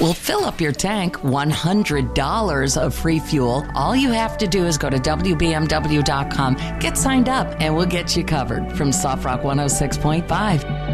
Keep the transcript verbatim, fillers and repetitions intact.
We'll fill up your tank, one hundred dollars of free fuel. All you have to do is go to W B M W dot com, get signed up, and we'll get you covered. From Soft Rock one oh six point five.